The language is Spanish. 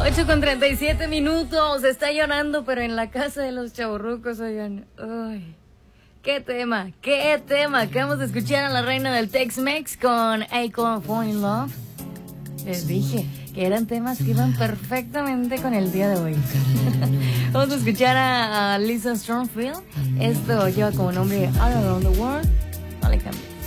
8:37. Está llorando, pero en la casa de los chavorrucos, oigan. Ay, qué tema. Acabamos de escuchar a la reina del Tex-Mex con Akon Fall in Love. Les dije que eran temas que iban perfectamente con el día de hoy. Vamos a escuchar a Lisa Stormfield. Esto lleva como nombre All Around the World. No le cambies.